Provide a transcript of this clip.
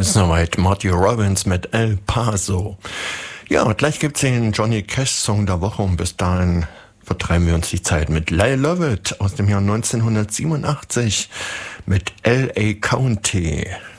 Soweit Marty Robbins mit El Paso. Ja, und gleich gibt's den Johnny Cash Song der Woche und bis dahin vertreiben wir uns die Zeit mit Lyle Lovett aus dem Jahr 1987 mit L.A. County.